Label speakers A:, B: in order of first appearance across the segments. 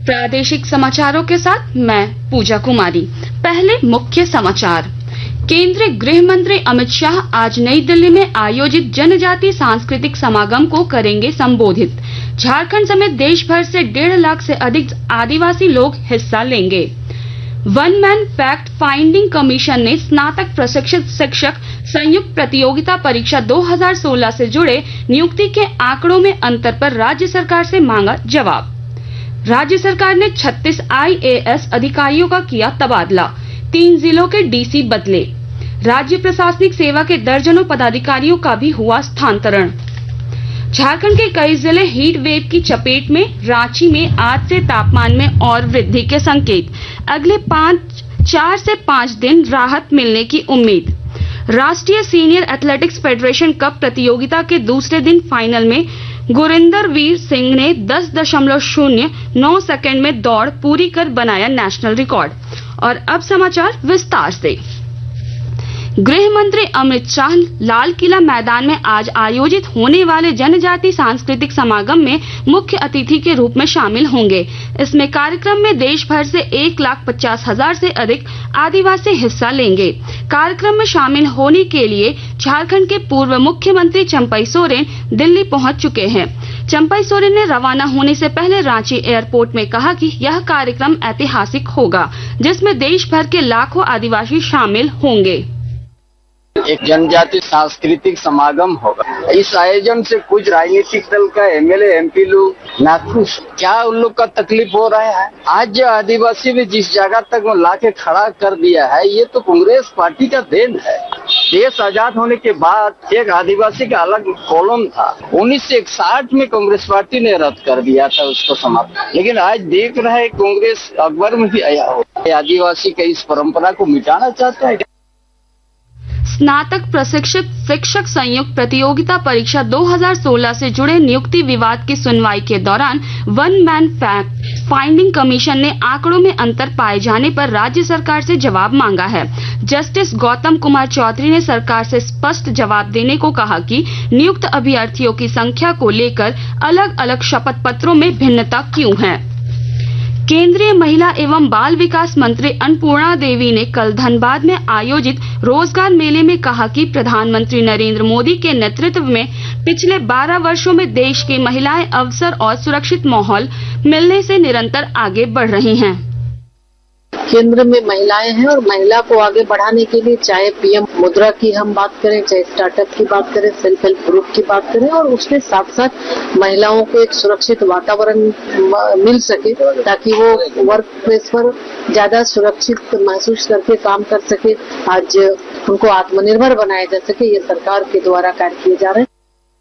A: प्रादेशिक समाचारों के साथ मैं पूजा कुमारी। पहले मुख्य समाचार। केंद्रीय गृह मंत्री अमित शाह आज नई दिल्ली में आयोजित जनजातीय सांस्कृतिक समागम को करेंगे संबोधित। झारखंड समेत देश भर से 1.5 लाख से अधिक आदिवासी लोग हिस्सा लेंगे। One man fact finding commission ने स्नातक प्रशिक्षित शिक्षक संयुक्त प्रतियोगिता परीक्षा 2016 से जुड़े नियुक्ति के आंकड़ों में अंतर पर राज्य सरकार से मांगा जवाब। राज्य सरकार ने 36 IAS अधिकारियों का किया तबादला। 3 जिलों के DC बदले। राज्य प्रशासनिक सेवा के दर्जनों पदाधिकारियों का भी हुआ स्थानांतरण। झारखंड के कई जिले हीट वेव की चपेट में। रांची में आज से तापमान में और वृद्धि के संकेत। अगले 4 से 5 दिन राहत मिलने की उम्मीद। राष्ट्रीय सीनियर एथलेटिक्स फेडरेशन कप प्रतियोगिता के दूसरे दिन फाइनल में गुरिंदर वीर सिंह ने 10.09 सेकंड में दौड़ पूरी कर बनाया नेशनल रिकॉर्ड। और अब समाचार विस्तार से। गृह मंत्री अमित शाह लाल किला मैदान में आज आयोजित होने वाले जनजातीय सांस्कृतिक समागम में मुख्य अतिथि के रूप में शामिल होंगे। इसमें कार्यक्रम में देश भर से 1,50,000 से अधिक आदिवासी हिस्सा लेंगे। कार्यक्रम में शामिल होने के लिए झारखंड के पूर्व मुख्यमंत्री चंपई सोरेन दिल्ली पहुंच चुके हैं। चंपई सोरेन ने रवाना होने से पहले रांची एयरपोर्ट में कहा कि यह कार्यक्रम ऐतिहासिक होगा, जिसमें देश भर के लाखों आदिवासी शामिल होंगे।
B: एक जनजातीय सांस्कृतिक समागम होगा। इस आयोजन से कुछ राजनीतिक दल का MLA MP लोग नाखुश। क्या उन लोग का तकलीफ हो रहा है? आज जो आदिवासी ने जिस जगह तक ला के खड़ा कर दिया है, ये तो कांग्रेस पार्टी का देन है। देश आजाद होने के बाद एक आदिवासी का अलग कॉलम था। 1961 में कांग्रेस पार्टी ने रद्द कर दिया था उसको समाप्त। लेकिन आज देख रहे हैं कांग्रेस अकबर में भी आया हो। आदिवासी का इस परंपरा को मिटाना चाहता है।
A: स्नातक प्रशिक्षित शिक्षक संयुक्त प्रतियोगिता परीक्षा 2016 से जुड़े नियुक्ति विवाद की सुनवाई के दौरान one man fact finding commission ने आंकड़ों में अंतर पाए जाने पर राज्य सरकार से जवाब मांगा है। जस्टिस गौतम कुमार चौधरी ने सरकार से स्पष्ट जवाब देने को कहा कि नियुक्त अभ्यर्थियों की संख्या को लेकर अलग अलग शपथ पत्रों में भिन्नता क्यों है। केंद्रीय महिला एवं बाल विकास मंत्री अन्नपूर्णा देवी ने कल धनबाद में आयोजित रोजगार मेले में कहा कि प्रधानमंत्री नरेंद्र मोदी के नेतृत्व में पिछले 12 वर्षों में देश की महिलाएं अवसर और सुरक्षित माहौल मिलने से निरंतर आगे बढ़ रही हैं।
C: केंद्र में महिलाएं हैं और महिला को आगे बढ़ाने के लिए चाहे PM मुद्रा की हम बात करें, चाहे स्टार्टअप की बात करें, सेल्फ हेल्प ग्रुप की बात करें, और उसके साथ साथ महिलाओं को एक सुरक्षित वातावरण मिल सके ताकि वो वर्क प्लेस पर ज्यादा सुरक्षित महसूस करके काम कर सके। आज उनको आत्मनिर्भर बनाया जा सके, ये सरकार के द्वारा कार्य किए जा रहे हैं।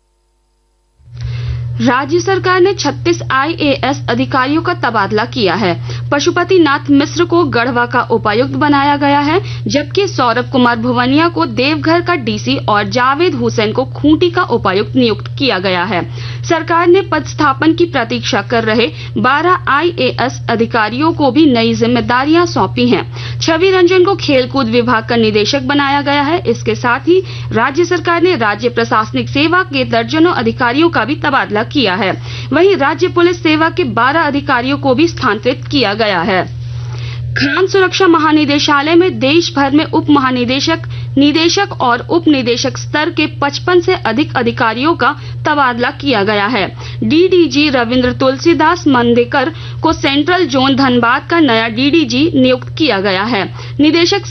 A: राज्य सरकार ने 36 IAS अधिकारियों का तबादला किया है। पशुपति नाथ मिश्र को गढ़वा का उपायुक्त बनाया गया है, जबकि सौरभ कुमार भुवनिया को देवघर का DC और जावेद हुसैन को खूंटी का उपायुक्त नियुक्त किया गया है। सरकार ने पदस्थापन की प्रतीक्षा कर रहे 12 IAS अधिकारियों को भी नई जिम्मेदारियां सौंपी हैं। छवि रंजन को खेलकूद विभाग का निदेशक बनाया गया है। इसके साथ ही राज्य सरकार ने राज्य प्रशासनिक सेवा के दर्जनों अधिकारियों का भी तबादला किया है। वहीं राज्य पुलिस सेवा के 12 अधिकारियों को भी स्थानांतरित किया गया है। खान सुरक्षा महानिदेशालय में देश भर में उप महानिदेशक, निदेशक और उप निदेशक स्तर के 55 से अधिक अधिकारियों का तबादला किया गया है। DDG रविंद्र तुलसीदास मंदेकर को सेंट्रल जोन धनबाद का नया DDG नियुक्त किया गया है। निदेशक